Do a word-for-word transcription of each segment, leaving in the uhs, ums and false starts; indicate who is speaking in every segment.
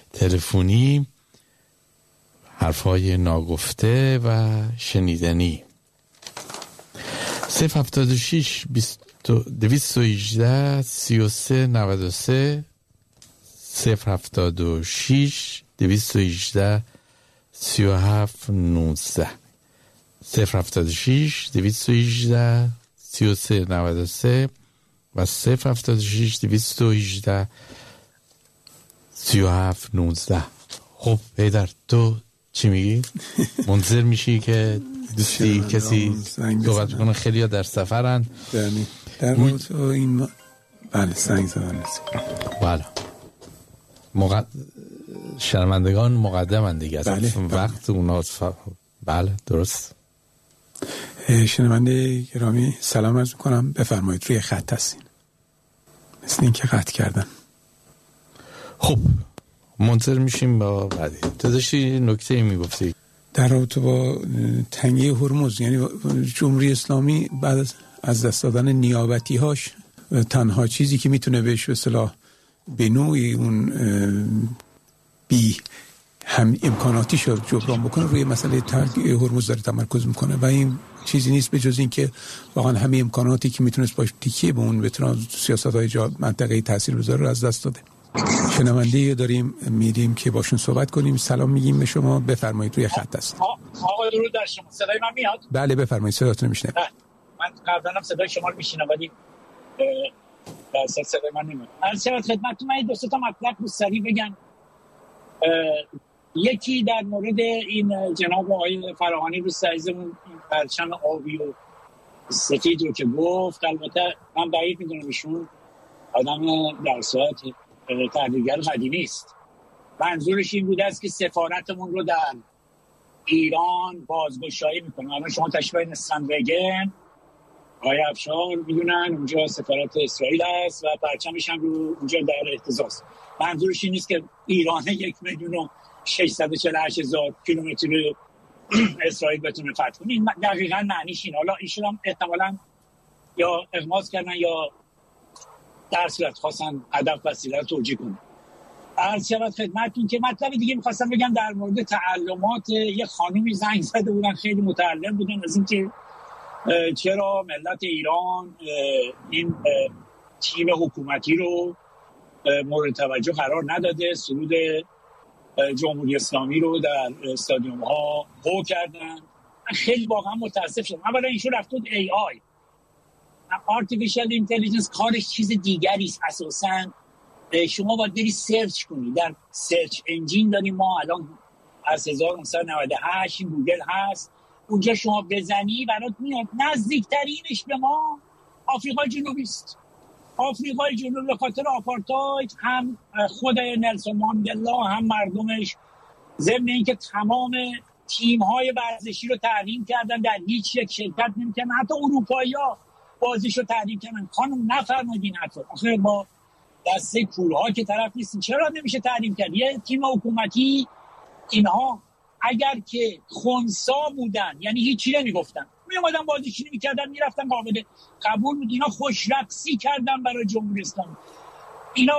Speaker 1: تلفنی، حرفای ناگفته و شنیدنی. صفر هفتاد و شش دویست و هجده سی و سه نود و سه صفر هفتاد و شش دویست و هجده سی و هفت نوزده صفر هفتاد و شش دویست و هجده سی و سه نود و سه و صفر هفتاد و شش دویست و هجده سی و هفت نوزده. خب حیدر تو چی میگی؟ منتظر میشی که دوستی کسی صحبت کنه؟ خیلی ها در سفرن.
Speaker 2: بله در مورد این ما... بله زنگ زدن.
Speaker 1: بله مقد... شرمندگان مقدمن دیگه.
Speaker 2: بله
Speaker 1: وقت
Speaker 2: بله.
Speaker 1: اونا ف... بله درست.
Speaker 2: شنونده گرامی سلام عرض میکنم، بفرمایید روی خط هستین. مثل این که قطع کردن.
Speaker 1: خب منتظر میشیم با بعدی. تو داشتی نکته میگفتی
Speaker 2: در رابطه با تنگه هرمز، یعنی جمهوری اسلامی بعد از دست دادن نیابتی هاش تنها چیزی که میتونه بهش به اصطلاح به نوعی اون بی هم امکاناتیش رو جبران بکنه روی مسئله تنگه هرمز داره تمرکز میکنه و این چیزی نیست به جز این که واقعا همه امکاناتی که میتونست باش تکیه به اون بتونه سیاست‌های منطقه‌ای تاثیر بذاره رو از دست داده. شنونده داریم میریم که باشون صحبت کنیم. سلام میگیم به شما، بفرمایید روی خط هست.
Speaker 3: آقا درود در شما، صدای من میاد؟
Speaker 2: بله بفرمایید، صداتون میشنوم.
Speaker 3: من قبلا هم صدای شما رو میشنوم ولی در اصل صدای من نمیاد. عرض شود خدمتتون من دو سه تا مطلب رو سریع بگم. یکی در مورد این جناب آقای فراهانی رو عزیزمون این پرچم آبی و سفید رو که گفت، البته من بعید میدونم ایشون آدم در صورت تحلیلگر قدیمی است. منظورش این بوده است که سفارتمون رو در ایران بازگشایی میکنه. الان شما تشبیه نستنوگن آقای افشار میدونن اونجا سفارت اسرائیل است و پرچمش هم رو اونجا در اهتزاز. منظورش این نیست که ایران یک میلیون و ششصد و چهل و هشت هزار کیلومتر اسرائیل بتونه فتح کنه. این دقیقاً معنیش اینه. حالا ایشون هم احتمالاً یا اغماض کردن یا در صورت خواستن هدف وسیله رو توجیه کنن. عرض شود خدمتتون که مطلب دیگه می‌خواستم بگم در مورد تعلمات یه خانومی زنگ زده بودن، خیلی متعلم بودن از اینکه چرا ملت ایران این تیم حکومتی رو مورد توجه قرار نداده، سرود جمهوری اسلامی رو در استادیوم ها هو کردن. من خیلی واقعا متاسف شدم. اولا ایشون رفت بود ای آی artificial intelligence کارش چیز دیگری است. اساساً شما باید بری سرچ کنی، در سرچ انجین داریم ما الان از هزار و نهصد و نود و هشت گوگل هست، اونجا شما بزنی برات میاد. نزدیکترینش به ما آفریقای جنوبی است. آفریقای جنوبی به خاطر آپارتاید هم خود نلسون ماندلا هم مردمش، ضمن اینکه تمام تیم‌های ورزشی رو تحریم کردن، در هیچ یک شرکت نمی‌کنن، حتی اروپایی‌ها بازیشو تحریم کردن. خانم نفرمایید حتی آخه با دسته کول‌ها که طرف نیستین، چرا نمیشه تحریم کرد؟ یه تیم حکومتی اینها اگر که خنثی بودن یعنی هیچی نمیگفتن، میومدن بازیشون میکردن میرفتن، قابل قبول بود. اینا خوشرقصی کردن برای جمهوری اسلامی. اینا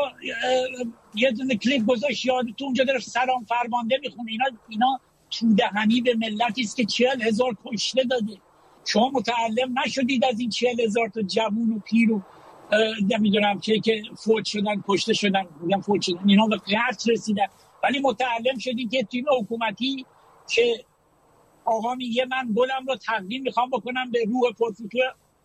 Speaker 3: یه دونه کلیپ گذاشت یادتون اونجا داره سلام فرمانده میخونه. اینا اینا تو دهنی به ملتی است که چهل هزار کشته داده. شما متعلم نشدید از این چهل هزار تا جوون و پیر و نمیدونم که که فوت شدن، کشته شدن، میگم فوت شدن، اینا به قتل رسیدن، ولی متعلم شدید که تیم حکومتی که آقا میگه من گلم رو تقدیم میخوام بکنم به روح پرفتوه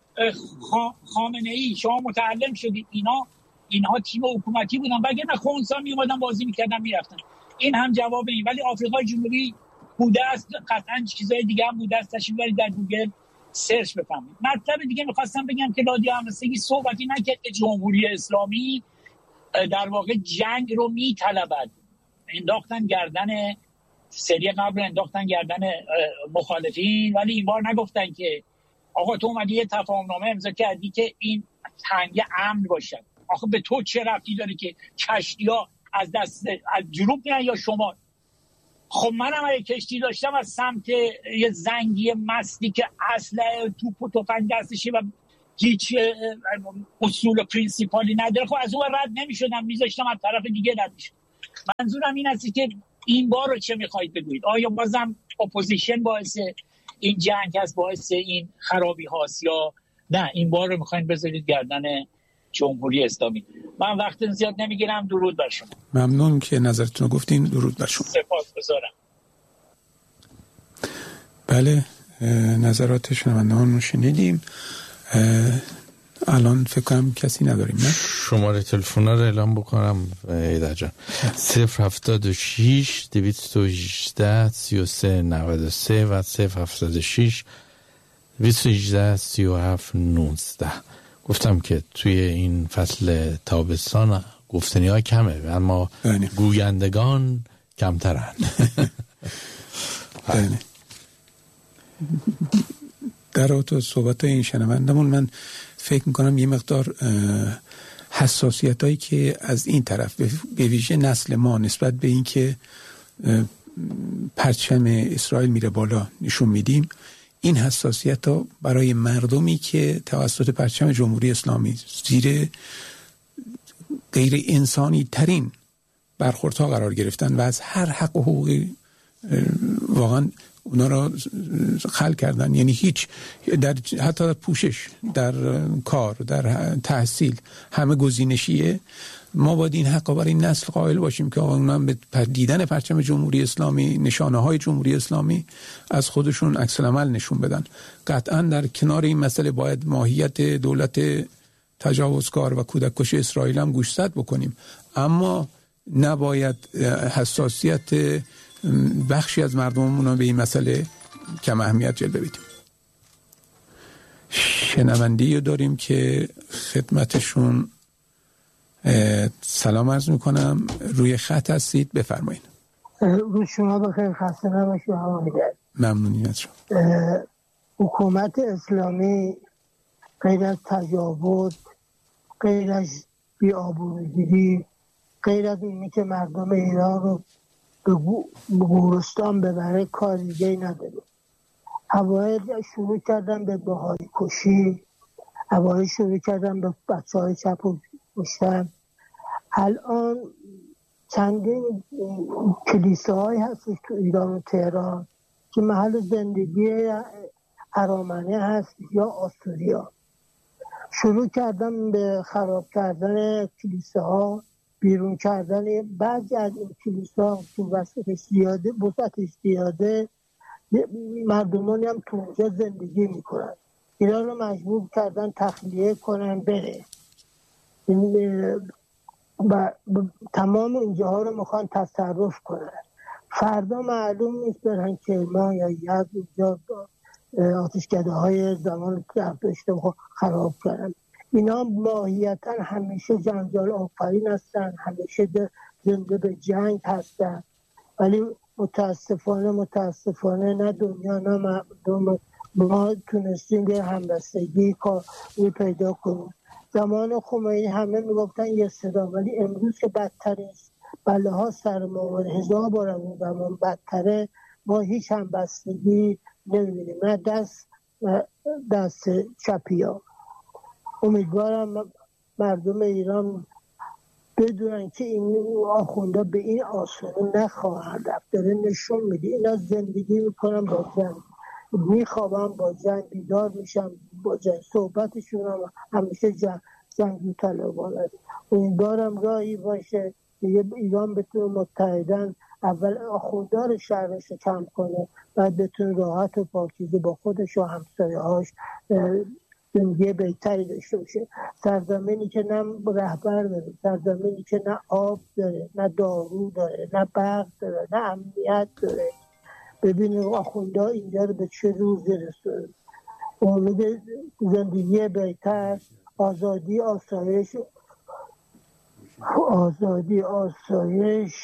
Speaker 3: خامنه ای، شما متعلم شدید اینا اینها تیم حکومتی بودن، وگرنه نه خونسا میومدن بازی میکردن میرفتن. این هم جواب این. ولی آفریقای جنوبی بوده است، قطعا چیزای دیگه هم بوده است، تشریف برید در گوگل سرچ بفهمید. مطلب دیگه میخواستم بگم که رادیو همبستگی صحبتی نکرد که جمهوری اسلامی در واقع جنگ رو میطلبد. انداختن گردن سری قبل انداختن گردن مخالفین، ولی این بار نگفتن که آقا تو اومدی یه تفاهمنامه امضا کردی که این تنگه امن باشد. آخه به تو چه ربطی داره که کشتی‌ها از دست از جنوب میان یا شمال؟ خب منم اگه کشتی داشتم از سمت یه زنگی مستی که اسلحه توپ و تفنگ دستشه و هیچ اصول و پرینسیپالی نداره، خب از اون رد نمی‌شدم، میذاشتم از طرف دیگه رد می‌شد. منظورم این است که این بار رو چه میخواید بگویید؟ آیا بازم اپوزیشن باعث این جنگ هست، باعث این خرابی هاست، یا نه این بار رو میخواین بذارید گردن جمهوری اسلامی؟ من وقت زیاد نمیگیرم. درود بر شما.
Speaker 2: ممنون که نظرتون رو گفتین. درود بر شما.
Speaker 3: سپاسگزارم.
Speaker 2: بله، نظرات شنوندگان رو شنیدیم. الان فکر کنم کسی نداریم، نه؟
Speaker 1: شماره تلفن رو اعلام بکنم ایده جان. صفر هفتاد و شیش دویست و هجده سی و سه نود و سه و صفر هفتاد و شیش دویست و هجده سی و هفت نوزده. گفتم که توی این فصل تابستان گفتنی ها کمه، اما بله. گویندگان کمترن.
Speaker 2: بله. در رابطه صحبت این شنوندمون من فکر میکنم یه مقدار حساسیت هایی که از این طرف به ویژه نسل ما نسبت به این که پرچم اسرائیل میره بالا نشون میدیم، این حساسیت ها برای مردمی که توسط پرچم جمهوری اسلامی زیر غیر انسانی ترین برخوردها قرار گرفتن و از هر حق و حقوقی واقعا اونا را خلق کردن، یعنی هیچ در حتی در پوشش، در کار، در تحصیل همه گزینشیه. ما باید این حق برای نسل قائل باشیم که اونا به دیدن پرچم جمهوری اسلامی، نشانه های جمهوری اسلامی از خودشون عکس العمل نشون بدن. قطعا در کنار این مسئله باید ماهیت دولت تجاوزکار و کودککش اسرائیل هم گوشزد بکنیم، اما نباید حساسیت بخشی از مردممون به این مسئله کم اهمیت جلوه بدیم. شنوندی رو داریم که خدمتشون سلام عرض میکنم. روی خط هستید، بفرمایید.
Speaker 4: روز شما بخیر، خسته نباشید.
Speaker 2: ممنونیم از شما.
Speaker 4: حکومت اسلامی غیر از تجاوز، غیر از بی‌آبرویی، غیر از اینی که مردم ایران رو به گورستان ببره کار دیگه نداره. اوایل شروع کردن به بهایی کشی، اوایل شروع کردن به بچه های چپ و کشتن. الان چندین کلیساهایی هستش تو ایران و تهران که محل زندگی ارامنه هست یا آسوریا. شروع کردن به خراب کردن کلیساها، بیرون کردن بعضی از این کلیسا که وسطش زیاده، وسطش زیاده، مردمانی هم تو اونجا زندگی میکنن. ایران رو مجبور کردن تخلیه کنن بره و تمام اینجاها رو میخوان تصرف کنن. فردا معلوم نیست برن کرمان یا یزد اینجا آتشکده های زمان زرتشت خراب کردن. اینا ماهیتا همیشه جنجال آفرین هستن، همیشه زنده به جنگ هستن، ولی متاسفانه متاسفانه نه دنیا نه مردم ما تونستیم به همبستگی کار پیدا کنیم. زمان خمینی همه میگفتن یه صدا، ولی امروز که بدتر است، بله ها سر ما هزار بار اون زمان بدتره، ما هیچ همبستگی نمیبینیم، نه دست دست چپی ها. امیدوارم مردم ایران بدونن که این آخونده به این آسانی نخواهند رفت. داره نشون میده اینا زندگی میکنن با جنگ، میخوابن با جنگ، بیدار میشن با جنگ، صحبتشون هم همیشه جنگ جنگی طلبانه. امیدوارم راهی باشه که ایران بتونه متحدن اول آخوندار شهرش کم کنه، بعد بتونه راحت و پاکیزه با خودش و همسایه‌هاش زندگی بهتری داشته باشه. سرزمینی که نه رهبر داره، سرزمینی که نه آب داره، نه دارو داره، نه برق داره، نه امنیت داره. ببینید آخونده اینجا رو به چه روزی رسونه. امید زندگی بهتر، آزادی، آسایش، آزادی، آسایش،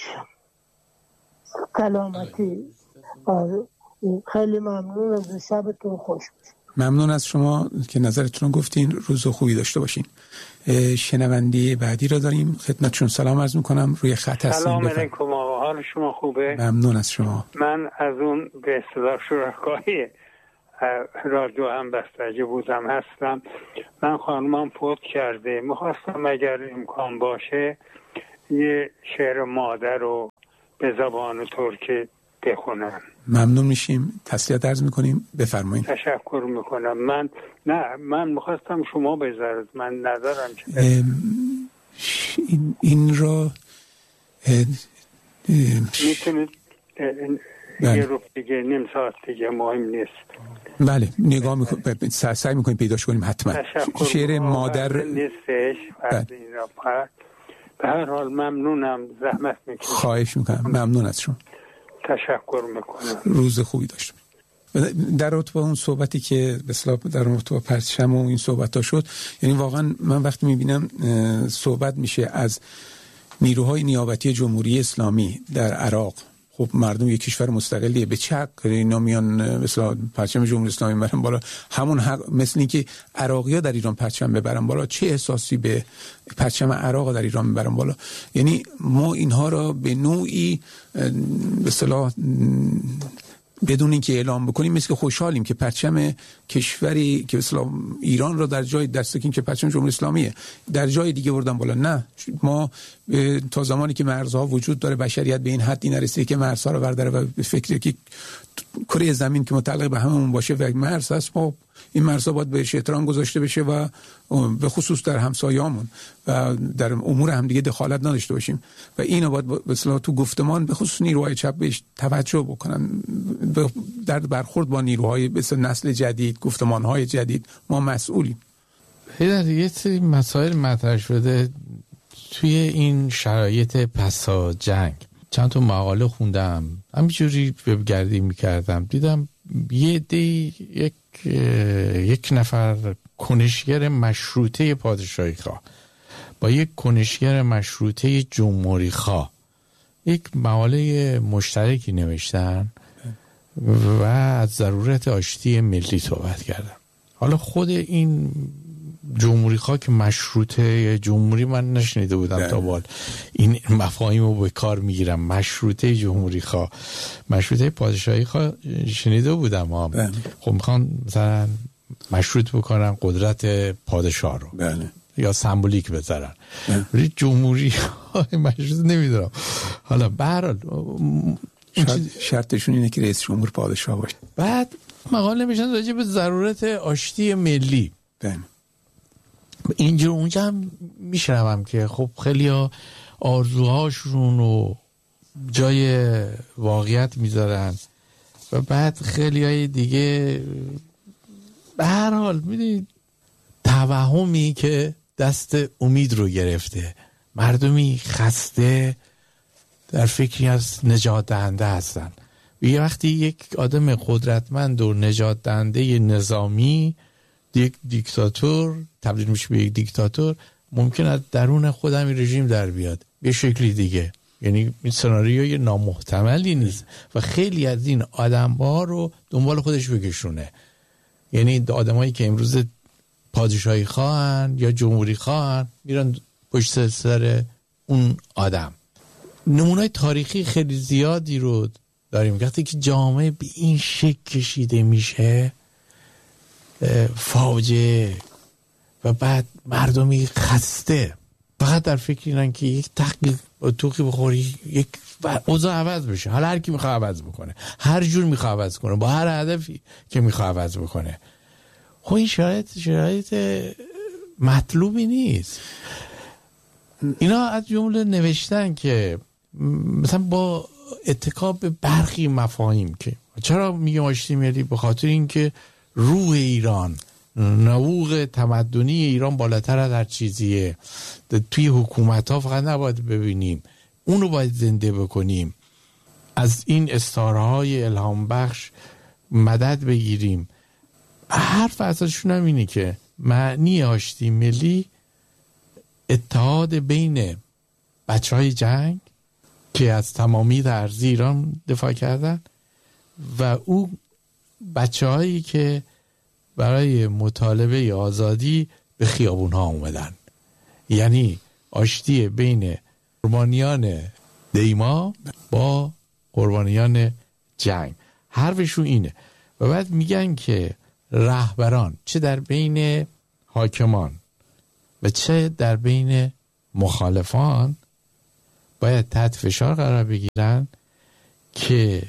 Speaker 4: سلامتی. خیلی ممنون از شبتون خوش باشید.
Speaker 2: ممنون از شما که نظرتون رو گفتین. روز خوبی داشته باشین. شنونده بعدی را داریم، خدمتشون سلام عرض میکنم. روی خط هستیم.
Speaker 5: سلام علیکم آقا، حال شما خوبه؟
Speaker 2: ممنون از شما.
Speaker 5: من از اون به اصطلاح شرکای رادیو همبستگی بودم هستم. من خانمم فوت کرده، میخواستم اگر امکان باشه یه شعر مادر رو به زبان ترکی بخونم.
Speaker 2: ممنون میشیم. تسلیت عرض میکنیم. بفرمایید.
Speaker 5: تشکر میکنم. من نه من میخواستم شما بذارید، من ندارم چه
Speaker 2: این, این را
Speaker 5: میتونید یه رو دیگه نیم ساعت دیگه مهم نیست.
Speaker 2: بله نگاه میکنیم، سعی میکنیم پیداش کنیم حتما. شعر مادر
Speaker 5: نیستش از این را پرد. به هر حال ممنونم، زحمت میکنم.
Speaker 2: خواهش میکنم. ممنون از شما.
Speaker 5: تشکر میکنم.
Speaker 2: روز خوبی داشته. در رابطه با اون صحبتی که به اصطلاح در رابطه با پرچم و این صحبت ها شد، یعنی واقعا من وقتی میبینم صحبت میشه از نیروهای نیابتی جمهوری اسلامی در عراق، خب مردم یک کشور مستقلیه، به چه حق اینا میان مثلا پرچم جمهوری اسلامی میبرن بالا؟ همون حق مثل اینکه عراقی‌ها در ایران پرچم ببرن بالا، چه احساسی به پرچم عراق در ایران میبرن بالا؟ یعنی ما اینها را به نوعی به اصطلاح بدون اینکه اعلام بکنیم مثل که خوشحالیم که پرچم کشوری که مثلا ایران را در جای دستکین که پرچم جمهوری اسلامیه در جای دیگه بردن بالا. نه، ما تا زمانی که مرزها وجود داره بشریت به این حدی نرسیده که مرزها رو برداره و فکر که کره زمین که متعلق به هممون باشه و مرز هست، ما این مرزها باید بهش احترام گذاشته بشه و به خصوص در همسایه‌مون و در امور همدیگه دخالت نداشته باشیم و اینو باید به اصطلاح تو گفتمان به خصوص نیروهای چپ بهش توجه بکنن. در برخورد با نیروهای مثل نسل جدید، گفتمان‌های جدید ما مسئولیم.
Speaker 1: در یه سری مسائل مطرح شده توی این شرایط پسا جنگ. چند تا مقاله خوندم، همینجوری وبگردی میکردم، دیدم یه دی یک یک نفر کنشگر مشروطه پادشاهی خواه با یک کنشگر مشروطه جمهوری خواه یک مقاله مشترکی نوشتن و از ضرورت آشتی ملی صحبت کردن. حالا خود این جمهوری خواه که مشروطه جمهوری من نشنیده بودم تا بال، این مفاهیم رو به کار میگیرم. مشروطه جمهوری خواه، مشروطه پادشاهی خواه شنیده بودم ها. خب میخوان مثلا مشروط بکنن قدرت پادشاه رو
Speaker 2: بله.
Speaker 1: یا سمبولیک بذارن، ولی جمهوری خواه مشروط نمیدونم. حالا به هر حال
Speaker 2: شرط شرطشون اینه که رئیس جمهور پادشاه باشه.
Speaker 1: بعد مقاله نوشتن راجع به ضرورت آشتی ملی.
Speaker 2: بله.
Speaker 1: اینجا اونجا هم میشنوم که خب خیلی ها آرزوهاشون رو جای واقعیت میذارن و بعد خیلی های دیگه به هر حال میدونید توهمی که دست امید رو گرفته، مردمی خسته در فکری از نجات دهنده هستن. یه وقتی یک آدم قدرتمند و نجات دهنده نظامی یک دیکتاتور تبدیل میشه به یک دیکتاتور، ممکن است درون خودم این رژیم در بیاد به شکلی دیگه. یعنی این سناریوی نامحتملی نیست و خیلی از این آدم‌ها رو دنبال خودش بکشونه. یعنی آدمایی که امروز پادشاهی خواهن یا جمهوری خواهن میرن پشت سر اون آدم. نمونه‌های تاریخی خیلی زیادی رو داریم. وقتی که جامعه به این شکل کشیده میشه، فاجعه و بعد مردمی خسته فقط در فکر اینن که یک تحقیق توقی بخوری، یک اوضاع عوض بشه. حالا هر کی میخواد عوض بکنه، هر جور میخواد عوض کنه، با هر هدفی که میخواد عوض بکنه. خب این شرایط شرایط مطلوبی نیست. اینا از جمله نوشتن که مثلا با اتکا به برخی مفاهیم که چرا میگم آشتی ملی، به خاطر اینکه روح ایران، نبوغ تمدنی ایران بالاتر از هر چیزیه. توی حکومت ها فقط نباید ببینیم، اونو باید زنده بکنیم، از این استارهای الهام بخش مدد بگیریم. حرف اساسشون هم اینه که معنی آشتی ملی اتحاد بین بچه های جنگ که از تمامیت ارضی ایران دفاع کردن و او بچه هایی که برای مطالبه آزادی به خیابون ها اومدن. یعنی آشتی بین قربانیان دیما با قربانیان جنگ. حرفشون اینه. و بعد میگن که رهبران چه در بین حاکمان و چه در بین مخالفان باید تحت فشار قرار بگیرن که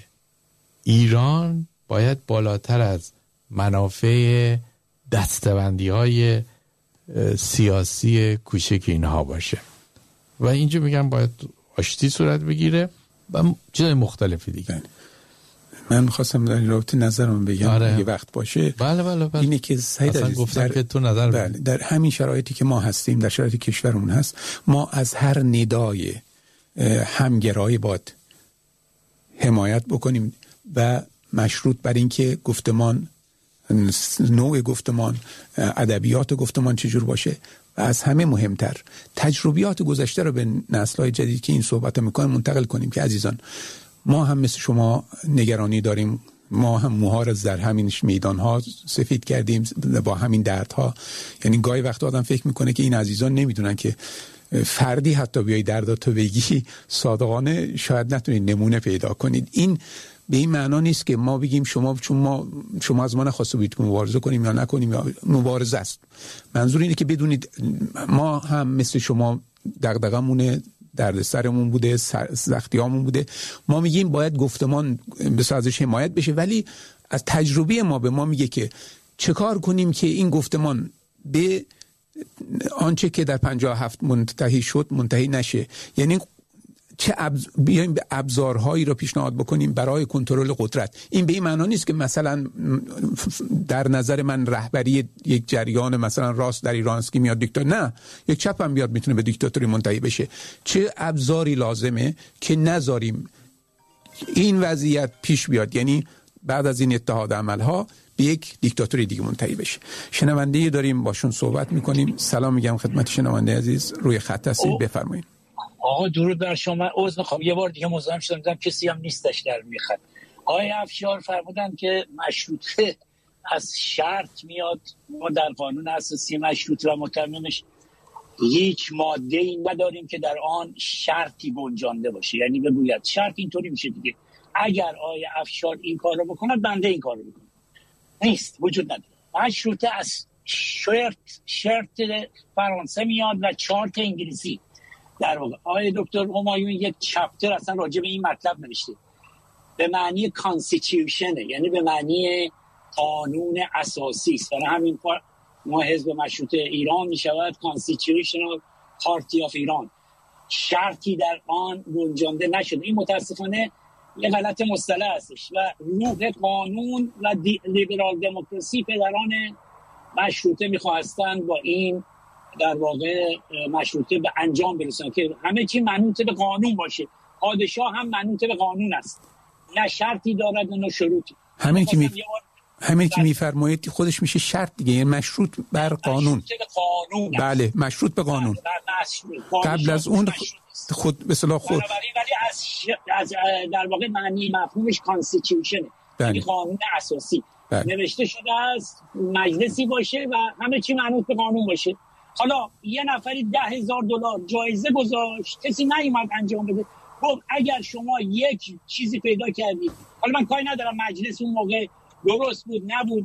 Speaker 1: ایران باید بالاتر از منافع دستبندی های سیاسی کوچک اینها باشه و اینجا میگم باید آشتی صورت بگیره و چیزای مختلفی دیگه.
Speaker 2: من خواستم در این رابطه نظرم بگم
Speaker 1: آره.
Speaker 2: اگه وقت باشه.
Speaker 1: بله بله بله.
Speaker 2: اینه که سعید
Speaker 1: عزیز گفتم که تو نظر
Speaker 2: بله در همین شرایطی که ما هستیم، در شرایط کشورمون هست، ما از هر ندای همگرایی باید حمایت بکنیم و مشروط بر این که گفتمان، نوع گفتمان، ادبیات گفتمان چجور باشه و از همه مهمتر تجربیات گذشته رو به نسل‌های جدید که این صحبت میکنن منتقل کنیم که عزیزان ما هم مثل شما نگرانی داریم، ما هم موها رو در همین میدان‌ها سفید کردیم با همین دردها. یعنی گاهی وقت آدم فکر میکنه که این عزیزان نمیدونن که فردی حتی بیای درداتو بگی صادقانه شاید نتونید نمونه پیدا کنید. این به این معنا نیست که ما بگیم شما چون ما شما از ما نخواسته بودید که مبارزه کنیم یا نکنیم، یا مبارزه است. منظور اینه که بدونید ما هم مثل شما دغدغمون دردسرمون بوده، سختیامون بوده. ما میگیم باید گفتمان به ازش حمایت بشه، ولی از تجربه ما به ما میگه که چه کار کنیم که این گفتمان به آنچه که در پنجاه و هفت منتهی شد منتهی نشه. یعنی چه ابز... بیایم به ابزارهایی را پیشنهاد بکنیم برای کنترل قدرت. این به این معنا نیست که مثلا در نظر من رهبری یک جریان مثلا راست در ایران است که میاد دیکتاتور، نه، یک چپ هم بیاد میتونه به دیکتاتوری منتهی بشه. چه ابزاری لازمه که نذاریم این وضعیت پیش بیاد، یعنی بعد از این اتحاد عملها به یک دیکتاتوری دیگه منتهی بشه. شنونده داریم باشون صحبت میکنیم. سلام میگم خدمت شنونده عزیز، روی خط هستید، بفرمایید.
Speaker 3: آقا درود بر شما. عذر میخوام یه بار دیگه مزاحم شدم، دیدم کسی هم نیستش در میخواد. آقای افشار فرمودن که مشروطه از شرط میاد. ما در قانون اساسی مشروطه و متممش هیچ ماده‌ای نداریم که در آن شرطی گنجانده باشه، یعنی بگوید شرط اینطوری میشه دیگه اگر آقای افشار این کار رو بکنه بنده این کار رو بکنم. نیست، وجود نداره. مشروطه از شرط شرط فرانسه میاد و چارت انگلیسی. در واقع آقای دکتر همایون یک چپتر اصلا راجع به این مطلب نوشته به معنی کانستیتیوشنه، یعنی به معنی قانون اساسی است. برای همین ما حزب مشروطه ایران می شود کانستیتیوشنال پارتی آف ایران. شرطی در آن گنجانده نشده. این متاسفانه یه غلط مصطلح هستش و روح قانون و لیبرال دموکراسی پدران مشروطه می‌خواستن با این در واقع مشروطه به انجام برسن که همه چی منوط به قانون باشه. پادشاه هم منوط به قانون است، نه شرطی دارد نه شروطی.
Speaker 2: همین که می همین که میفرمایید خودش میشه شرط دیگه، یعنی مشروط بر قانون.
Speaker 3: مشروط به قانون.
Speaker 2: بله، مشروط به قانون. قبل از اون خود به اصطلاح خود
Speaker 3: ولی از, ش... از در واقع معنی مفهومش کانستیتیوشن، یعنی قانون اساسی. بله. نوشته شده است مجلسی باشه و همه چی منوط به قانون باشه. حالا یه نفری ده هزار دلار جایزه گذاشت، کسی نیومد انجام بده. خب اگر شما یک چیزی پیدا کردید، حالا من کاری ندارم مجلس اون موقع درست بود نبود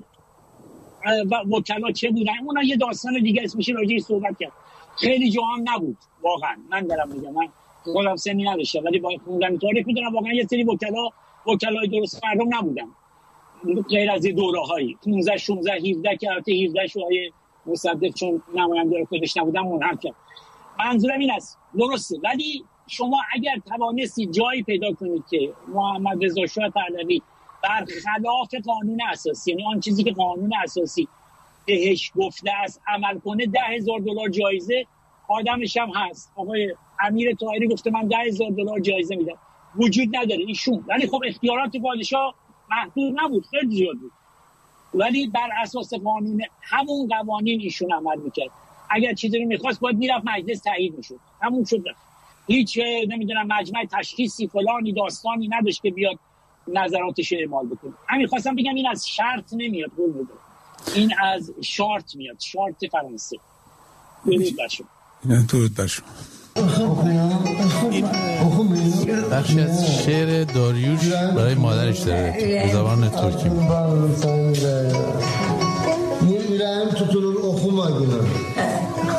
Speaker 3: و وکلا چه بودن، اونا یه داستان دیگه است، میشه راجعش صحبت کرد. خیلی جا هم نبود واقعا. من دارم میگم، من خودم سنی نداشتم ولی با خوندن تاریخ میدونم واقعا یه سری وکلا وکلای درست مردم نبودن، غیر از دوره‌هایی پانزده شانزده هفده که البته هفده شوهای مصدق چون نماینده خودش نبودن منحل کرد. منظورم این است درسته، ولی شما اگر توانستید جایی پیدا کنید که محمد رضا شاه پهلوی برخلاف قانون اساسی، یعنی آن چیزی که قانون اساسی بهش گفته است عمل کنه، ده هزار دلار جایزه. آدمش هم هست، آقای امیر طاهری گفته من ده هزار دلار جایزه میدم. وجود نداره ایشون، ولی خب اختیارات پادشاه محدود نبود، خیلی زیاد بود، ولی بر اساس قانون همون قوانین ایشون عمل میکرد. اگر چیزی رو میخواست باید میرفت مجلس تایید میشد، همون شد. هیچ نمیدونم مجمع تشخیصی فلانی داستانی نداشت که بیاد نظراتش اعمال بکنه. همین خواستم بگم این از شرط نمیاد، این از شارت میاد، شارت فرانسه. درود بر شما.
Speaker 2: درود بر شما.
Speaker 1: بخشی از شعر داریوش برای مادرش داره به زبان ترکی.
Speaker 6: Yüreğim tutulur okuma günü.